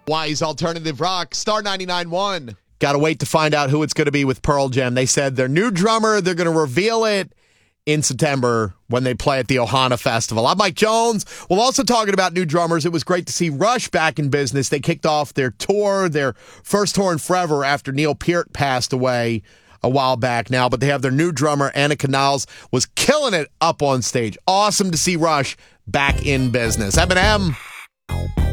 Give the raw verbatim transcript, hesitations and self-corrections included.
Wise Alternative Rock, Star ninety-nine point one. Got to wait to find out who it's going to be with Pearl Jam. They said their new drummer, they're going to reveal it in September when they play at the Ohana Festival. I'm Mike Jones. We're also talking about new drummers. It was great to see Rush back in business. They kicked off their tour, their first tour in forever after Neil Peart passed away a while back now. But they have their new drummer, Anna Canals, was killing it up on stage. Awesome to see Rush back in business. Eminem.